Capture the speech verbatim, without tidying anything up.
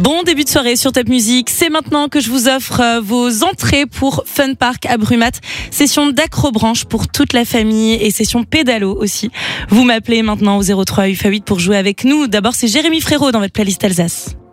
Bon début de soirée sur Top Music. C'est maintenant que je vous offre euh, vos entrées pour Fun Park à Brumat. Session d'acrobranche pour toute la famille et session pédalo aussi. Vous m'appelez maintenant au zéro trois huit huit pour jouer avec nous. D'abord, c'est Jérémy Frérot dans votre playlist Alsace.